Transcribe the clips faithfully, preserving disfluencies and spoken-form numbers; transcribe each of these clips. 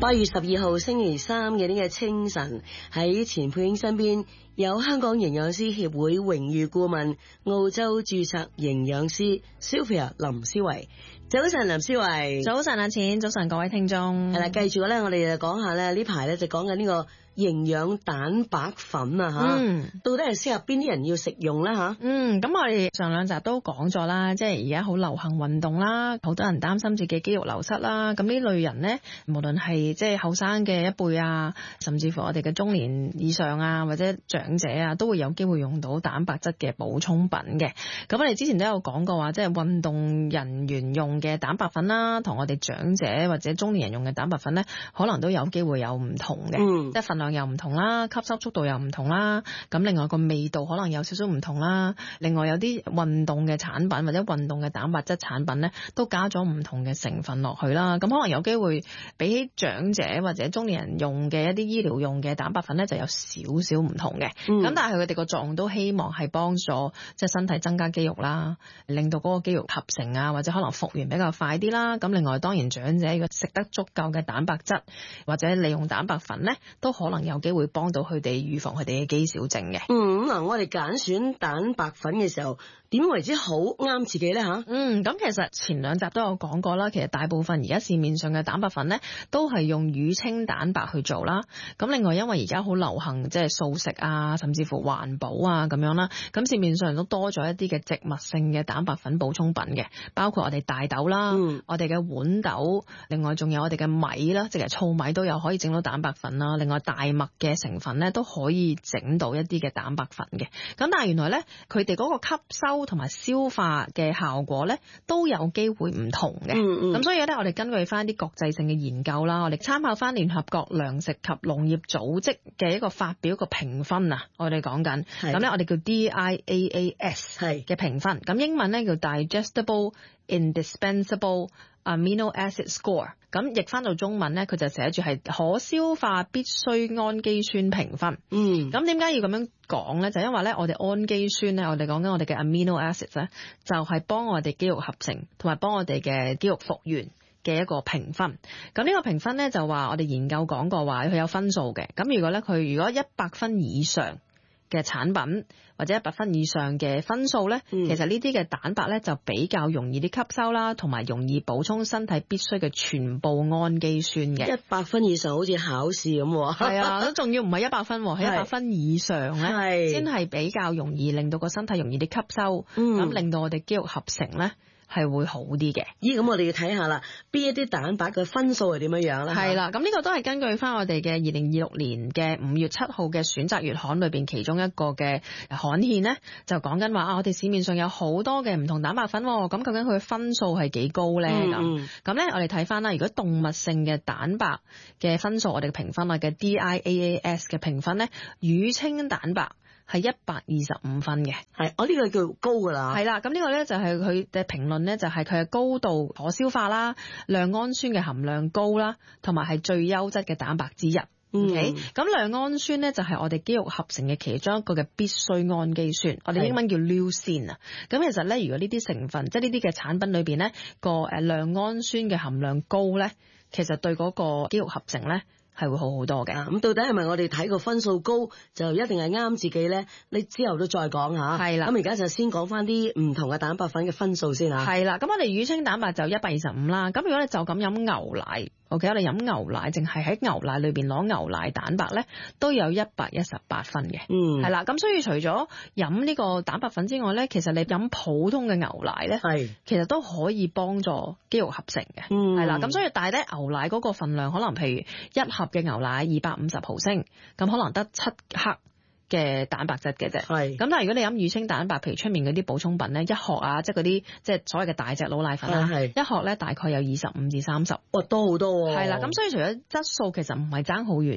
八月十二號星期三嘅呢個清晨，喺錢佩英身邊有香港營養師協會榮譽顧問、澳洲註冊營養師 Sylvia 林思維。早晨，林思維。 早晨阿錢，早晨各位聽眾。 係啦，繼續咧，我哋就講下咧，呢排咧就講緊呢個營養蛋白粉啊吓， 嗯， 到底係適合邊啲人要食用咧吓？ 嗯，咁我哋上兩集都講咗啦，即係而家好流行運動啦，好多人擔心自己肌肉流失啦，咁呢類人咧，無論係即係後生嘅一輩啊，甚至乎我哋嘅中年以上啊，或者長者啊，都會有機會用到蛋白質嘅補充品嘅。咁我哋之前都有講過話，即係運動人員用嘅蛋白粉啦，同我哋長者或者中年人用嘅蛋白粉咧，可能都有機會有唔同嘅，嗯，即係份量又唔同啦，吸收速度又唔同啦，咁另外個味道可能有少少唔同啦。另外有啲運動嘅產品或者運動嘅蛋白質產品咧，都加咗唔同嘅成分落去啦。咁可能有機會比起長者或者中年人用嘅一啲醫療用嘅蛋白粉咧，就有少少唔同嘅。咁、嗯、但係佢哋個作用都希望係幫助即係身體增加肌肉啦，令到嗰個肌肉合成啊，或者可能復原比較快啲啦。咁另外當然長者如果食得足夠嘅蛋白質或者利用蛋白粉咧，都可能有機會幫到佢哋預防佢哋嘅肌少症嘅。 嗯，嗱，我哋揀選蛋白粉嘅時候，點為之好啱自己咧吓？ 嗯，咁其實前兩集都有講過啦。其實大部分而家市面上嘅蛋白粉咧，都係用乳清蛋白去做啦。咁另外因為而家好流行即係素食啊，甚至乎環保啊咁樣啦，咁市面上都多咗一啲嘅植物性嘅蛋白粉補充品嘅，包括我哋大豆啦，嗯、我哋嘅豌豆，另外仲有我哋嘅米啦，即係糙米都有可以整到蛋白粉啦。另外大麥嘅成分咧都可以整到一啲嘅蛋白粉嘅。咁但係原來咧，佢哋嗰個吸收同埋消化嘅效果咧，都有機會唔同嘅。咁、嗯嗯、所以咧，我哋根據翻啲國際性嘅研究啦，我哋參考翻聯合國糧食及農業組織嘅一個發表個評分啊，我哋講緊咁咧，我哋叫 D I A A S 嘅評分，咁英文咧叫 Digestible Indispensable Amino Acid Score， 咁譯翻到中文咧，佢就寫住係可消化必需氨基酸評分。嗯，咁點解要咁樣講咧？就因為咧，我哋氨基酸咧，我哋講緊我哋嘅 amino acids 咧，就係幫我哋肌肉合成同埋幫我哋嘅肌肉復原嘅一個評分。咁呢個評分咧就話我哋研究講過話佢有分數嘅。咁如果咧佢如果一百分以上嘅產品或者一百分以上嘅分數咧、嗯，其實呢啲嘅蛋白咧就比較容易啲吸收啦，同埋容易補充身體必須嘅全部氨基酸嘅。一百分以上好似考試咁喎。係啊，都仲要唔係一百分，係一百分以上咧，先係比較容易令到個身體容易啲吸收，咁、嗯、令到我哋肌肉合成咧係會好啲嘅。咦，咁我哋要睇下啦，邊一啲蛋白嘅分數係點樣樣咧？係啦，咁呢個都係根據翻我哋嘅二零二六年嘅五月七號嘅選擇月刊裏邊其中一個嘅刊憲咧，就講緊話啊，我哋市面上有好多嘅唔同蛋白粉，咁究竟佢嘅分數係幾高咧？咁咁咧，我哋睇翻啦，如果動物性嘅蛋白嘅分數，我哋嘅評分啊嘅 D I A A S 嘅評分咧，乳清蛋白係一百二十五分嘅，係我呢個叫高噶啦，係啦，咁呢個咧就係佢嘅評論咧，就係佢嘅高度可消化啦，亮氨酸嘅含量高啦，同埋係最優質嘅蛋白之一。嗯、OK，咁亮氨酸咧就係我哋肌肉合成嘅其中一個嘅必需氨基酸，我哋英文叫 leucine 啊。咁其實咧，如果呢啲成分即係呢啲嘅產品裏邊咧個誒亮氨酸嘅含量高咧，其實對嗰個肌肉合成咧係會好好多嘅。咁、啊、到底係咪我哋睇個分數高就一定係啱自己咧？你之後都再講下。係啦。咁而家就先講翻啲唔同嘅蛋白粉嘅分數先啊。係啦。咁我哋乳清蛋白就一百二十五啦。咁如果你就咁飲牛奶 ，OK， 我哋飲牛奶，淨係喺牛奶裏邊攞牛奶蛋白咧，都有一百一十八分嘅。嗯。係啦。咁所以除咗飲呢個蛋白粉之外咧，其實你飲普通嘅牛奶咧，係其實都可以幫助肌肉合成嘅。嗯。係啦。咁所以大啲牛奶嗰個份量，可能譬如一盒嘅牛奶二百五十毫升，咁可能得七克嘅蛋白質嘅啫。係。咁但係如果你飲乳清蛋白，譬如出面嗰啲補充品咧，一盒啊，即係嗰啲即係所謂嘅大隻佬奶粉啦，係一盒咧大概有二十五至三十。哇，多好多喎。係啦，咁所以除咗質素其實唔係爭好遠嘅。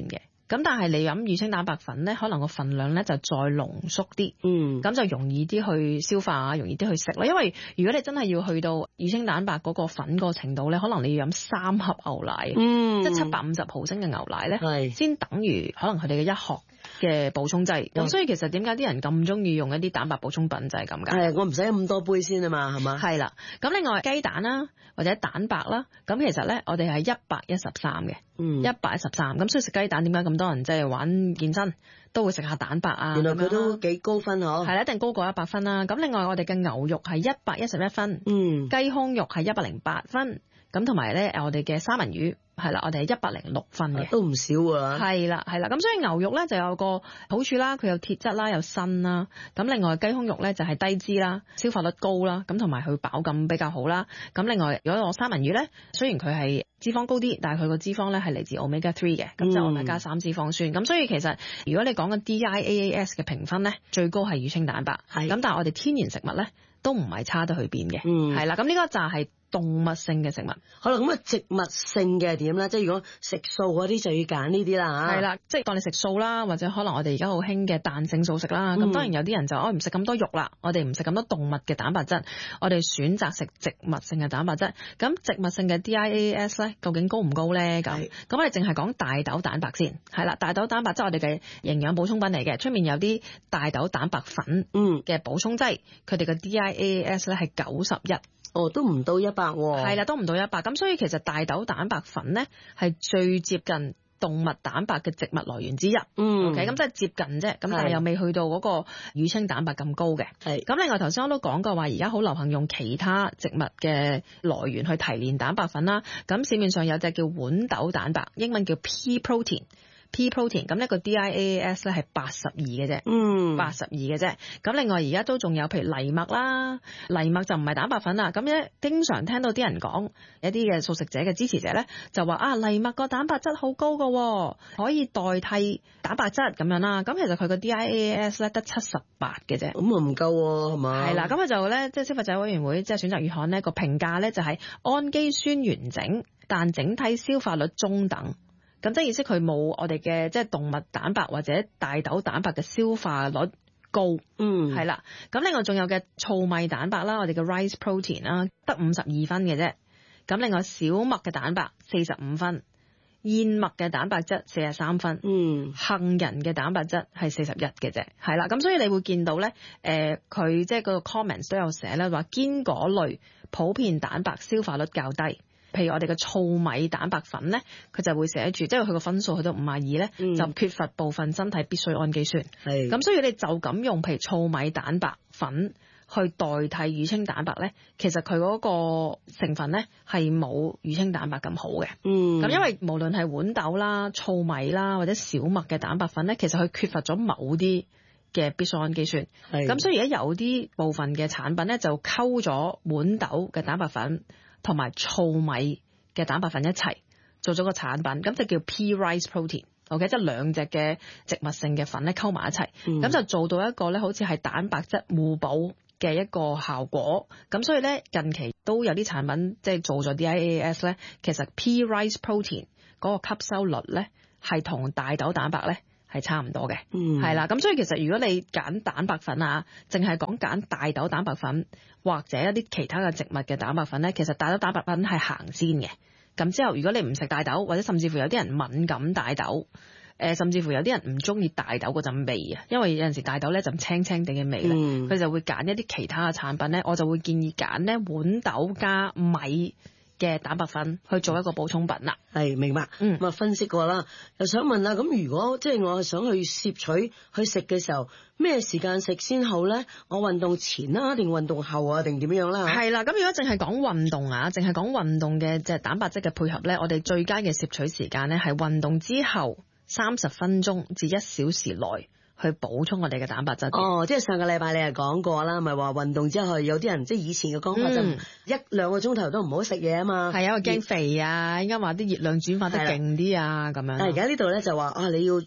咁但係你飲乳清蛋白粉咧，可能個份量咧就再濃縮啲， 嗯， 咁就容易啲去消化，容易啲去食啦。因為如果你真係要去到乳清蛋白嗰個粉個程度咧，可能你要飲三盒牛奶， 嗯， 即係七百五十毫升嘅牛奶咧， 係先等於可能佢哋嘅一盒嘅補充劑。咁所以其實點解啲人咁中意用一啲蛋白補充品就係咁解。 係我唔使咁多杯先啊嘛，係嘛？ 係啦。咁另外雞蛋啦，或者蛋白啦，咁其實咧我哋係一百一十三嘅， 嗯， 一百一十三。咁所以食雞蛋點解咁多人即係玩健身都會食下蛋白啊？ 原來佢都幾高分嗬。 係啦，一定高過一百分啦。咁另外我哋嘅牛肉係一百一十一分， 嗯， 雞胸肉係一百零八分。咁同埋咧，我哋嘅三文魚係啦，我哋係一百零六分嘅， 都唔少喎。 係啦，係啦。咁所以牛肉咧就有個好處啦，佢有鐵質啦，有鋅啦。咁另外雞胸肉咧就係低脂啦，消化率高啦，咁同埋佢飽感比較好啦。咁另外如果我三文魚咧，雖然佢係脂肪高啲，但係佢個脂肪咧係嚟自 omega three 嘅，咁就 omega 三脂肪酸。咁、嗯、所以其實如果你講緊 D I A A S 嘅評分咧，最高係乳清蛋白。係。咁但係我哋天然食物咧都唔係差得去邊嘅。嗯。係啦，咁呢個就係動物性嘅食物。好啦， 咁啊植物性嘅點咧？即係如果食素嗰啲就要揀呢啲啦嚇。 係啦，即係當你食素啦，或者可能我哋而家好興嘅彈性素食啦。咁、嗯、當然有啲人就哦唔食咁多肉啦，我哋唔食咁多動物嘅蛋白質，我哋選擇食植物性嘅蛋白質。咁植物性嘅 D I A A S 咧，究竟高唔高咧？咁咁我哋淨係講大豆蛋白先。係啦，大豆蛋白質我哋嘅營養補充品嚟嘅，出面有啲大豆蛋白粉嘅補充劑，佢哋嘅 D I A A S 咧係九十一。 哦，都唔到一百喎。 係啦，都唔到一百。咁所以其實大豆蛋白粉咧係最接近動物蛋白嘅植物來源之一。嗯。OK，咁即係接近啫。咁但係又未去到嗰個乳清蛋白咁高嘅。係。咁另外頭先我都講過話，而家好流行用其他植物嘅來源去提煉蛋白粉啦。咁市面上有隻叫豌豆蛋白，英文叫 pea protein。Pea protein 咁呢個 D I A A S 咧係八十二嘅啫，嗯，八十二嘅啫。咁另外而家都仲有譬如藜麥啦，藜麥就唔係蛋白粉啦。咁咧經常聽到啲人講一啲嘅素食者嘅支持者咧就話啊藜麥個蛋白質好高㗎，可以代替蛋白質咁樣啦。咁其實佢個 D I A A S 咧得七十八嘅啫，咁啊唔夠喎係嘛？係啦，咁佢就咧即係消費者委員會即係選擇月刊呢個評價咧就係氨基酸完整，但整體消化率中等。咁即係意思佢冇我哋嘅即係動物蛋白或者大豆蛋白嘅消化率高，嗯，係啦。咁另外仲有嘅糙米蛋白啦，我哋嘅 rice protein 啦，得五十二分嘅啫。咁另外小麥嘅蛋白四十五分，燕麥嘅蛋白質四十三分，嗯，杏仁嘅蛋白質係四十一嘅啫，係啦。咁所以你會見到咧，誒佢即係個 comments 都有寫咧話堅果類普遍蛋白消化率較低。譬如我哋嘅糙米蛋白粉咧，佢就會寫住，即係佢個分數去到五十二咧，就缺乏部分身體必需氨基酸。係咁，所以你就咁用譬如糙米蛋白粉去代替乳清蛋白咧，其實佢嗰個成分咧係冇乳清蛋白咁好嘅。嗯，咁因為無論係豌豆啦、糙米啦或者小麥嘅蛋白粉咧，其實佢缺乏咗某啲嘅必需氨基酸。係咁，所以而家有啲部分嘅產品咧就溝咗豌豆嘅蛋白粉同埋糙米嘅蛋白粉一齊做咗個產品，咁就叫 pea rice protein。OK， 即係兩隻嘅植物性嘅粉咧溝埋一齊，咁、嗯、就做到一個咧好似係蛋白質互補嘅一個效果。咁所以咧近期都有啲產品即係做咗 D I A A S 咧，其實 pea rice protein 嗰個吸收率咧係同大豆蛋白咧係差唔多嘅，係、嗯、啦。咁所以其實如果你揀蛋白粉啊，淨係講揀大豆蛋白粉或者一啲其他嘅植物嘅蛋白粉咧，其實大豆蛋白粉係行先嘅。咁之後如果你唔食大豆，或者甚至乎有啲人敏感大豆，誒甚至乎有啲人唔中意大豆嗰陣味啊，因為有陣時大豆咧陣青青地嘅味咧，佢、嗯、就會揀一啲其他嘅產品咧，我就會建議揀咧豌豆加米嘅蛋白粉去做一個補充品啦。係，明白。嗯，咁啊分析過啦，又想問啦，咁如果即係我係想去攝取去食嘅時候，咩時間食先好咧？我運動前啦，定運動後啊，定點樣啦？係啦，咁如果淨係講運動啊，淨係講運動嘅即係蛋白質嘅配合咧，我哋最佳嘅攝取時間咧係運動之後三十分鐘至一小時內去補充我哋嘅蛋白質。哦，即係上個禮拜你係講過啦，咪話運動之後有啲人即係以前嘅講法就一兩個鐘頭都唔好食嘢啊嘛。係啊，驚肥啊，應該話啲熱量轉化得勁啲啊咁樣。但係而家呢度咧就話啊，你要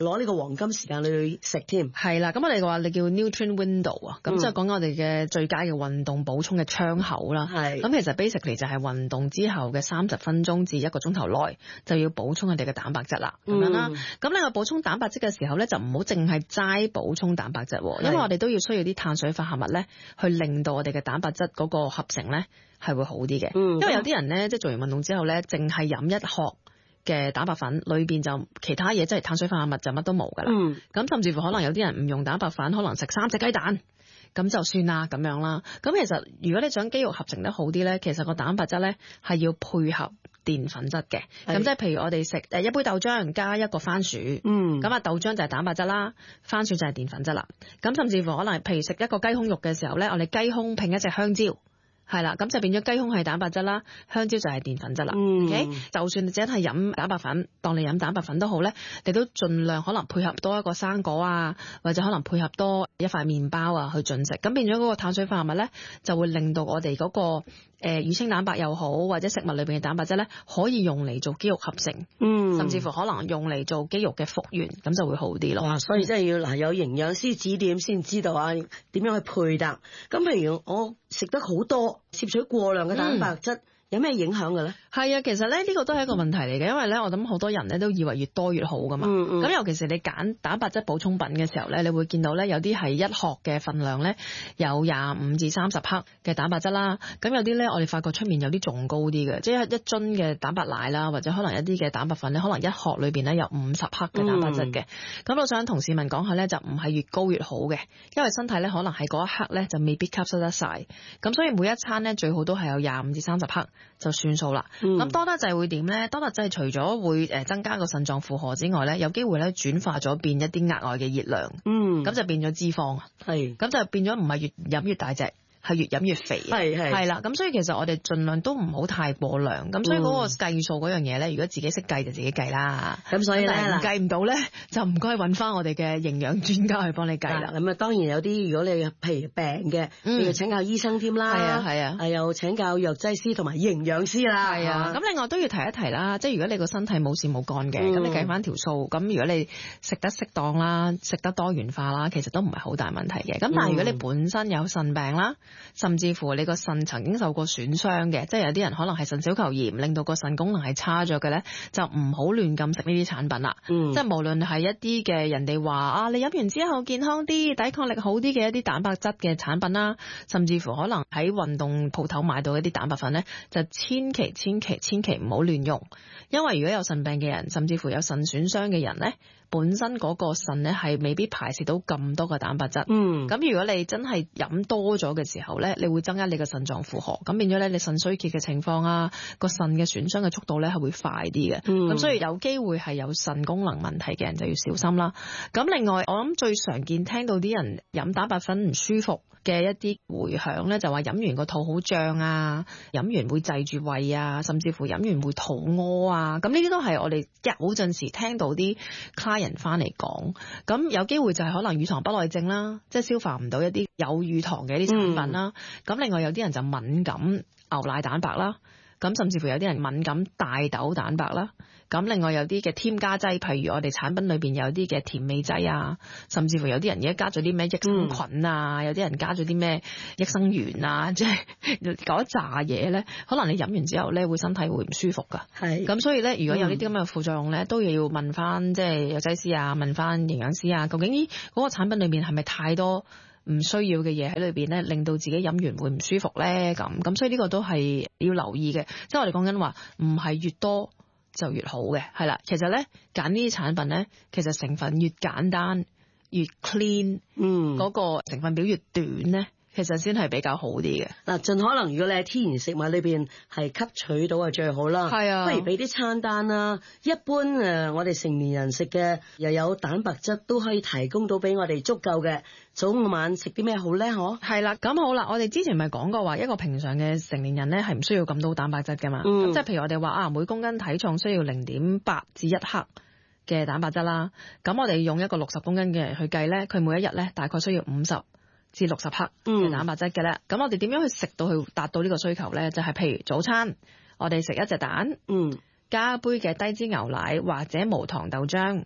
攞呢個黃金時間去食添。 係啦，咁我哋話你叫 nutrient window 啊，咁即係講我哋嘅最佳嘅運動補充嘅窗口啦。係，咁其實 basically 就係運動之後嘅三十分鐘至一個鐘頭內就要補充我哋嘅蛋白質啦，咁樣啦。咁另外補充蛋白質嘅時候咧，就唔好淨係齋補充蛋白質，因為我哋都要需要啲碳水化合物咧，去令到我哋嘅蛋白質嗰個合成咧係會好啲嘅。嗯，因為有啲人咧即係做完運動之後咧，淨係飲一殼嘅蛋白粉，裏邊就其他嘢即係碳水化合物就乜都冇噶啦。嗯，咁甚至乎可能有啲人唔用蛋白粉，可能食三隻雞蛋，咁就算啦咁樣啦。咁其實如果你想肌肉合成得好啲咧，其實個蛋白質咧係要配合澱粉質嘅。咁即係譬如我哋食誒一杯豆漿加一個番薯，嗯，咁啊豆漿就係蛋白質啦，番薯就係澱粉質啦。咁甚至乎可能譬如食一個雞胸肉嘅時候咧，我哋雞胸拼一隻香蕉。係啦，咁就變咗雞胸係蛋白質啦，香蕉就係澱粉質啦。嗯 okay? 就算你只係飲蛋白粉，當你飲蛋白粉都好咧，你都盡量可能配合多一個生果啊，或者可能配合多一塊麵包啊去進食，咁變咗嗰個碳水化合物咧，就會令到我哋嗰、嗰個誒、呃、乳清蛋白又好，或者食物裏邊嘅蛋白質咧，可以用嚟做肌肉合成，嗯，甚至乎可能用嚟做肌肉嘅復原，咁就會好啲咯。哇！ 所以真係要嗱有營養師指點先知道啊，點樣去配搭。咁譬如我食得好多，攝取過量嘅蛋白質。嗯，有咩影響嘅咧？ 係啊，其實咧呢個都係一個問題嚟嘅，因為咧我諗好多人咧都以為越多越好噶嘛。咁、嗯嗯、尤其是你揀蛋白質補充品嘅時候咧，你會見到咧有啲係一殼嘅份量咧有廿五至三十克嘅蛋白質啦。咁有啲咧我哋發覺出面有啲仲高啲嘅，即係一樽嘅蛋白奶啦，或者可能一啲嘅蛋白粉咧，可能一殼裏邊咧有五十克嘅蛋白質嘅。咁、嗯、我想同市民講下咧，就唔係越高越好嘅，因為身體咧可能係嗰一刻咧就未必吸收得晒。咁所以每一餐咧最好都係有廿五至三十克。就算數啦。咁、嗯、多得滯會點咧？多得滯除咗會誒增加個腎臟負荷之外咧，有機會咧轉化咗變一啲額外嘅熱量。嗯，咁就變咗脂肪。係，咁就變咗唔係越飲越大隻。係越飲越肥，係係係啦，咁所以其實我哋盡量都唔好太過量，咁、嗯、所以嗰個計數嗰樣嘢咧，如果自己識計就自己計啦。咁所以咧，計唔到咧就唔該揾翻我哋嘅營養專家去幫你計啦。咁啊，當然有啲如果你譬如病嘅，你、嗯、要請教醫生添啦。係啊係啊，係又請教藥劑師同埋營養師啦。係啊，咁另外都要提一提啦，即係如果你個身體冇事冇乾嘅，咁、嗯、你計翻條數，咁如果你食得適當啦，食得多元化啦，其實都唔係好大問題嘅。咁但係如果你本身有腎病啦，甚至乎你個腎曾經受過損傷嘅，即係有啲人可能係腎小球炎，令到個腎功能係差咗嘅咧，就唔好亂咁食呢啲產品啦。嗯，即係無論係一啲嘅人哋話啊，你飲完之後健康啲、抵抗力好啲嘅一啲蛋白質嘅產品啦，甚至乎可能喺運動鋪頭買到一啲蛋白粉咧，就千祈千祈千祈唔好亂用，因為如果有腎病嘅人，甚至乎有腎損傷嘅人咧，本身嗰個腎咧係未必排泄到咁多嘅蛋白質。嗯，咁如果你真係飲多咗嘅時候咧，你會增加你嘅腎臟負荷，咁變咗咧你腎衰竭嘅情況啊，個腎嘅損傷嘅速度咧係會快啲嘅。咁、嗯、所以有機會係有腎功能問題嘅人就要小心啦。咁另外我諗最常見聽到啲人飲蛋白粉唔舒服嘅一啲迴響咧，就話飲完個肚好脹啊，飲完會滯住胃啊，甚至乎飲完會肚屙啊。咁呢啲都係我哋有陣時聽到啲 client 翻嚟講，咁有機會就係可能乳糖不耐症啦，即係消化唔到一啲有乳糖嘅一啲產品啦。咁、嗯、另外有啲人就敏感牛奶蛋白啦，咁甚至乎有啲人敏感大豆蛋白啦。咁另外有啲嘅添加劑，譬如我哋產品裏邊有啲嘅甜味劑啊，甚至乎有啲人而家加咗啲咩益生菌啊，嗯、有啲人加咗啲咩益生元啊，即係嗰一紮嘢咧，可能你飲完之後咧會身體會唔舒服噶。係。咁所以咧，如果有呢啲咁嘅副作用咧，嗯、都要問翻即係藥劑師啊，問翻營養師啊，究竟呢嗰個產品裏面係咪太多唔需要嘅嘢喺裏邊咧，令到自己飲完會唔舒服咧？咁咁所以呢個都係要留意嘅。即係我哋講緊話，唔係越多就越好嘅，係啦。其實咧揀呢啲產品咧，其實成分越簡單越 clean，嗯，嗰個成分表越短咧，其實先係比較好啲嘅。嗱，盡可能如果你喺天然食物裏邊係吸取到係最好啦。係啊，不如俾啲餐單啦。一般誒，我哋成年人食嘅又有蛋白質，都可以提供到俾我哋足夠嘅。早午晚食啲咩好咧？嗬，係啦，咁好啦。我哋之前咪講過話，一個平常嘅成年人咧係唔需要咁多蛋白質噶嘛。嗯，即係譬如我哋話啊，每公斤體重需要零點八至一克嘅蛋白質啦。咁我哋用一個六十公斤嘅人去計咧，佢每一日咧大概需要五十至六十克嘅蛋白質嘅咧。咁、嗯、我哋點樣去食到去達到呢個需求咧？就係、是、譬如早餐，我哋食一隻蛋，嗯，加一杯嘅低脂牛奶或者無糖豆漿。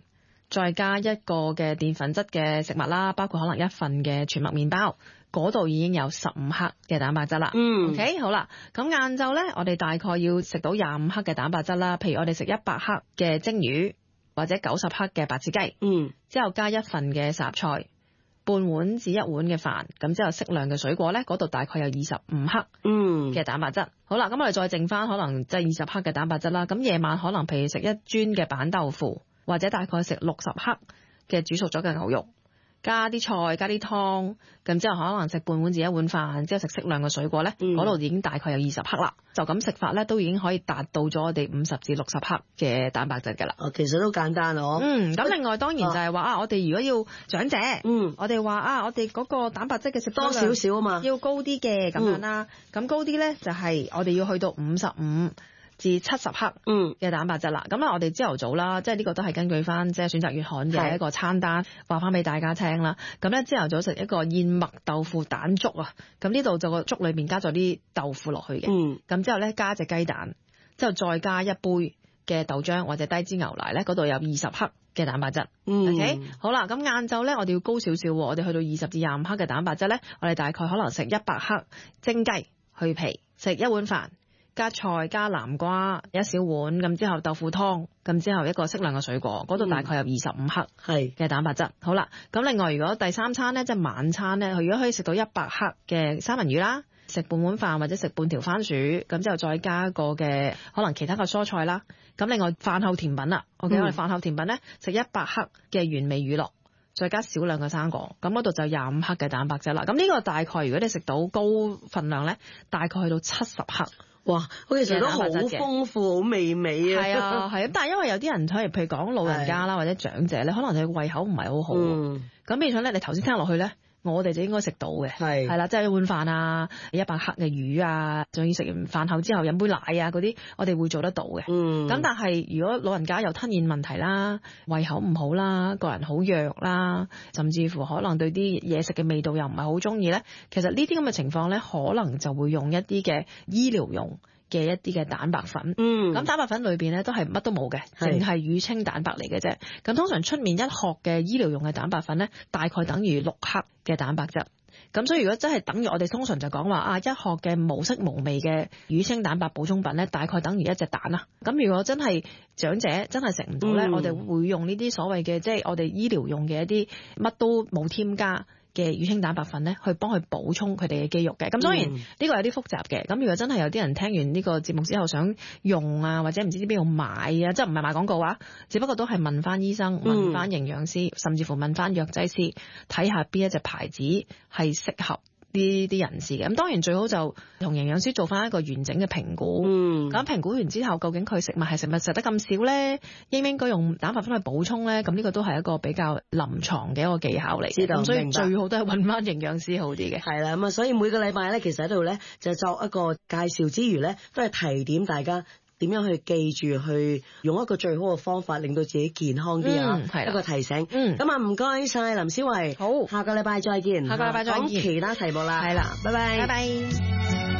再加一個嘅澱粉質嘅食物啦，包括可能一份嘅全麥麵包，嗰度已經有十五克嘅蛋白質啦。 嗯 OK 好啦，咁晏晝咧，我哋大概要食到廿五克嘅蛋白質啦。譬如我哋食一百克嘅蒸魚或者九十克嘅白切雞， 嗯， 之後加一份嘅雜菜，半碗至一碗嘅飯，咁之後適量嘅水果咧，嗰度大概有二十五克嗯嘅蛋白質。好啦，咁我哋再剩翻可能即係二十克嘅蛋白質啦。咁夜晚可能譬如食一磚嘅板豆腐，或者大概食六十克嘅煮熟咗嘅牛肉，加啲菜加啲湯，咁之後可能食半碗至一碗飯，之後食適量嘅水果咧，嗰度、嗯、已經大概有二十克啦。就咁食法咧，都已經可以達到咗我哋五十至六十克嘅蛋白質㗎啦。 哦，其實都簡單咯。 嗯，咁另外當然就係話啊，我哋如果要長者，嗯，我哋話啊，我哋嗰個蛋白質嘅攝取多少少啊嘛， 要高啲嘅咁樣啦。咁、嗯、高啲咧就係我哋要去到五十五至七十克嘅蛋白質啦，咁啊、嗯、我哋朝頭早啦，即係呢個都係根據翻即係選擇月刊嘅一個餐單話翻俾大家聽啦。咁咧朝頭早食一個燕麥豆腐蛋粥啊，咁呢度就個粥裏面加咗啲豆腐落去嘅，咁、嗯、之後咧加隻雞蛋，之後再加一杯嘅豆漿或者低脂牛奶咧，嗰度有二十克嘅蛋白質。嗯、OK 好啦，咁晏晝咧我哋要高少少，我哋去到二十至廿五克嘅蛋白質咧，我哋大概可能食一百克蒸雞去皮，食一碗飯。加菜加南瓜一小碗，咁之後豆腐湯，咁之後一個適量嘅水果，嗰度大概有二十五克嘅蛋白質。嗯、好啦，咁另外如果第三餐咧，即係晚餐咧，佢如果可以食到一百克嘅三文魚啦，食半碗飯或者食半條番薯，咁之後再加一個嘅可能其他嘅蔬菜啦。咁另外飯後甜品啦、嗯、，OK， 我哋飯後甜品咧食一百克嘅原味乳酪，再加少量嘅生果，咁嗰度就廿五克嘅蛋白質啦。咁呢個大概如果你食到高份量咧，大概去到七十克。 哇！我其實都好豐富，好美味啊！ 係啊，係啊，但係因為有啲人譬如譬如講老人家啦，或者長者咧，可能佢胃口唔係好好，咁變相咧，你頭先聽落去咧，我哋就應該食到嘅，係係啦，即係一碗飯啊，一百克嘅魚啊，仲要食完飯後之後飲杯奶啊嗰啲，我哋會做得到嘅。嗯，咁但係如果老人家有吞嚥問題啦，胃口唔好啦，個人好弱啦，甚至乎可能對啲嘢食嘅味道又唔係好中意咧，其實呢啲咁嘅情況咧，可能就會用一啲嘅醫療用嘅一啲嘅蛋白粉，嗯，咁蛋白粉裏邊咧都係乜都冇嘅，淨係乳清蛋白嚟嘅啫。咁通常出面一殼嘅醫療用嘅蛋白粉咧，大概等於六克嘅蛋白質。咁所以如果真係等於我哋通常就講話啊，一殼嘅無色無味嘅乳清蛋白補充品咧，大概等於一隻蛋啦。咁如果真係長者真係食唔到咧，嗯、我哋會用呢啲所謂嘅即係我哋醫療用嘅一啲乜都冇添加嘅乳清蛋白粉咧，去幫佢補充佢哋嘅肌肉嘅。咁當然呢個有啲複雜嘅。咁如果真係有啲人聽完呢個節目之後想用啊，或者唔知邊度買啊，即係唔係賣廣告啊，只不過都係問翻醫生、問翻營養師，甚至乎問翻藥劑師，睇下邊一隻牌子係適合呢啲人士嘅。咁當然最好就同營養師做翻一個完整嘅評估。嗯，咁評估完之後，究竟佢食物係食物食得咁少咧，應唔應該用蛋白粉去補充咧？咁呢個都係一個比較臨床嘅一個技巧嚟。知道，咁所以最好都係揾翻營養師好啲嘅。係啦，咁啊，所以每個禮拜咧，其實喺度咧就作一個介紹之餘咧，都係提點大家點樣去記住，去用一個最好嘅方法，令到自己健康啲啊！係、嗯、一個提醒。嗯，咁啊，唔該晒林思維。好，下個禮拜再見。下個禮拜再見。講其他題目啦。係啦，拜拜。拜拜。